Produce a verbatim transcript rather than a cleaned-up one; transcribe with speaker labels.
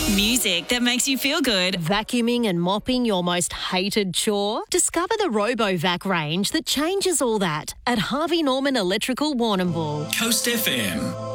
Speaker 1: Music that makes you feel good.
Speaker 2: Vacuuming and mopping your most hated chore? Discover the RoboVac range that changes all that at Harvey Norman Electrical Warrnambool.
Speaker 3: Coast F M.